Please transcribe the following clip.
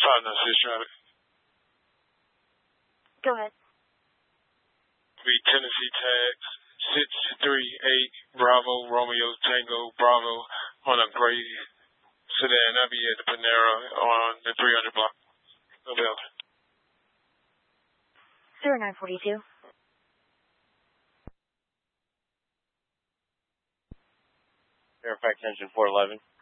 596 traffic. Go ahead. Read Tennessee tags 638 Bravo Romeo Tango Bravo on a gray sedan. I'll be at the Panera on the 300 block. No bell. 0942. Fairfax engine 411.